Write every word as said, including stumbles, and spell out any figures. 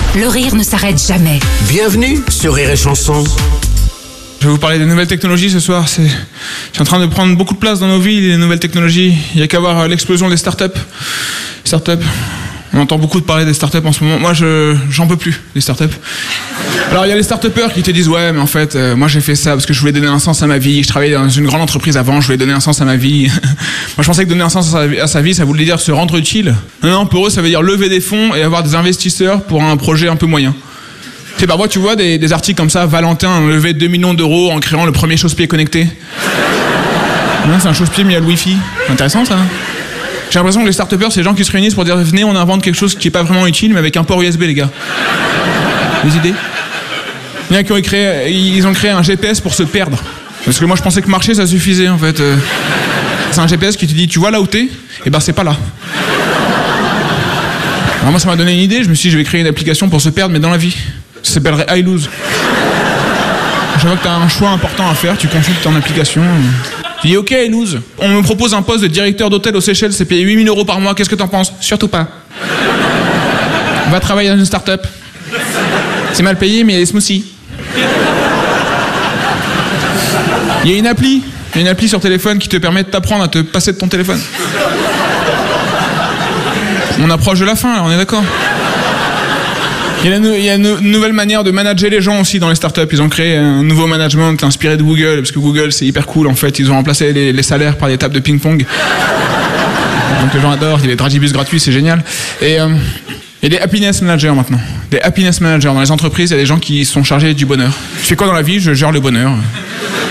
Le rire ne s'arrête jamais. Bienvenue sur Rire et Chanson. Je vais vous parler des nouvelles technologies ce soir. C'est, c'est en train de prendre beaucoup de place dans nos vies, les nouvelles technologies. Il n'y a qu'à voir l'explosion des startups. Startups. On entend beaucoup de parler des startups en ce moment. Moi, je, j'en peux plus, des startups. Alors, il y a les startupeurs qui te disent « Ouais, mais en fait, euh, moi j'ai fait ça parce que je voulais donner un sens à ma vie. Je travaillais dans une grande entreprise avant, je voulais donner un sens à ma vie. » Moi, je pensais que donner un sens à sa, à sa vie, ça voulait dire se rendre utile. Non, non, pour eux, ça veut dire lever des fonds et avoir des investisseurs pour un projet un peu moyen. Tu sais, parfois, tu vois des, des articles comme ça, Valentin a levé deux millions d'euros en créant le premier chausse-pied connecté. Non, c'est un chausse-pied mis à le Wi-Fi. C'est intéressant, ça. J'ai l'impression que les start-upers, c'est les gens qui se réunissent pour dire « Venez, on invente quelque chose qui est pas vraiment utile, mais avec un port U S B, les gars. » Des idées? Il y en a qui ont créé, ils ont créé un G P S pour se perdre. Parce que moi, je pensais que marcher, ça suffisait, en fait. C'est un G P S qui te dit « Tu vois là où t'es ? Eh ben, c'est pas là. » Alors moi, ça m'a donné une idée. Je me suis dit « Je vais créer une application pour se perdre, mais dans la vie. » Ça s'appellerait I Lose. Je vois que t'as un choix important à faire, tu consultes ton application. Tu dis « Ok, I Lose, on me propose un poste de directeur d'hôtel aux Seychelles, c'est payé huit mille euros par mois, qu'est-ce que t'en penses ? Surtout pas. Va travailler dans une start-up. C'est mal payé, mais il y a des smoothies. Il y a une appli, il y a une appli sur téléphone qui te permet de t'apprendre à te passer de ton téléphone. On approche de la fin, là, on est d'accord ? Il y a, une, il y a une nouvelle manière de manager les gens aussi dans les startups. Ils ont créé un nouveau management inspiré de Google, parce que Google c'est hyper cool en fait. Ils ont remplacé les, les salaires par des tables de ping-pong. Donc les gens adorent, il y a des dragibus gratuits, c'est génial. Et euh, il y a des happiness managers maintenant. Des happiness managers dans les entreprises, il y a des gens qui sont chargés du bonheur. Je fais quoi dans la vie ? Je gère le bonheur.